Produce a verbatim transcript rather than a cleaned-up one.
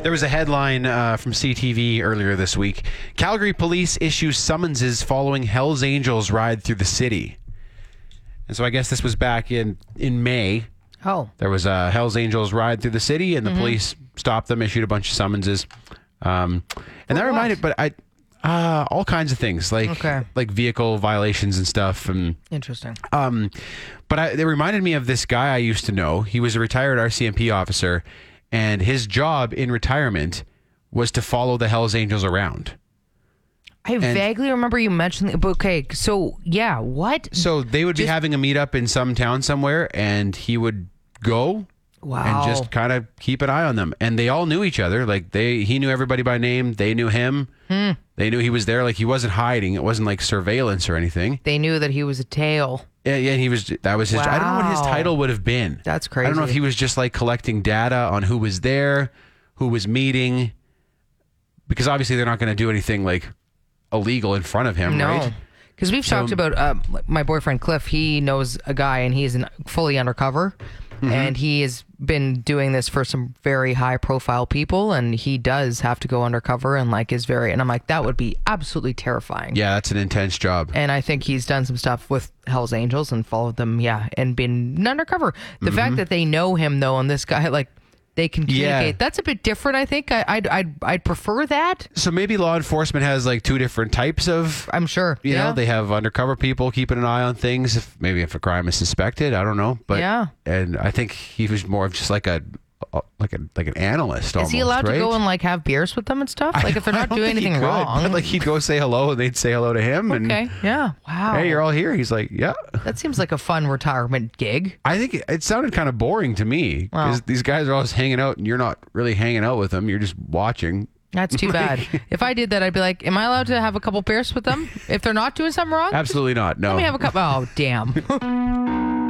There was a headline uh, from C T V earlier this week. Calgary police issue summonses following Hells Angels ride through the city. And so I guess this was back in, in May. Oh. There was a Hells Angels ride through the city, and the mm-hmm. police stopped them, issued a bunch of summonses. Um, and that what? reminded, but I, uh, all kinds of things, like okay. like vehicle violations and stuff. And Interesting. Um, but I, it reminded me of this guy I used to know. He was a retired R C M P officer, and his job in retirement was to follow the Hells Angels around. I and vaguely remember you mentioning, but okay, so yeah, what? So they would just be having a meetup in some town somewhere, and he would go wow. and just kind of keep an eye on them. And they all knew each other. Like they, he knew everybody by name. They knew him. Hmm. They knew he was there. Like he wasn't hiding. It wasn't like surveillance or anything. They knew that he was a tail. Yeah, yeah, he was. That was his. Wow. I don't know what his title would have been. That's crazy. I don't know if he was just like collecting data on who was there, who was meeting, because obviously they're not going to do anything like illegal in front of him, no. right? Because we've so, talked about uh, my boyfriend Cliff. He knows a guy, and he's in fully undercover, mm-hmm. and he has been doing this for some very high-profile people, and he does have to go undercover, and like is very. And I'm like, that would be absolutely terrifying. Yeah, that's an intense job. And I think he's done some stuff with Hells Angels and followed them, yeah, and been undercover. The mm-hmm. fact that they know him though, and this guy like. They can communicate. Yeah. That's a bit different, I think. I, I'd, I'd I'd prefer that. So maybe law enforcement has like two different types of... I'm sure. You yeah. know, they have undercover people keeping an eye on things. If, maybe if a crime is suspected. I don't know. But yeah. And I think he was more of just like a... like a like an analyst. Is almost, he allowed right? to go and like have beers with them and stuff? Like if they're not doing anything could, wrong, but like he'd go say hello and they'd say hello to him. And, okay, yeah, wow. Hey, you're all here. He's like, yeah. That seems like a fun retirement gig. I think it, it sounded kind of boring to me because wow. these guys are always hanging out and you're not really hanging out with them. You're just watching. That's too bad. If I did that, I'd be like, am I allowed to have a couple beers with them if they're not doing something wrong? Absolutely not. No. Let me have a couple. Oh, damn.